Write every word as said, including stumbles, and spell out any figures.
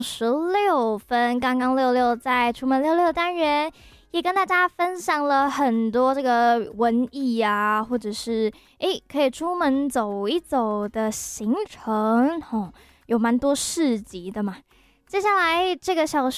十六分，刚刚六六在出门六六单元也跟大家分享了很多这个文艺啊，或者是诶可以出门走一走的行程，哦，有蛮多市集的嘛。接下来这个小时